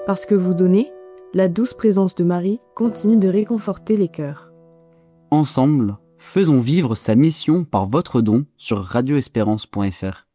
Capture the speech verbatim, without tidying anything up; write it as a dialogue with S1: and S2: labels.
S1: Parce que vous donnez, la douce présence de Marie continue de réconforter les cœurs.
S2: Ensemble, faisons vivre sa mission par votre don sur radio espérance point f r.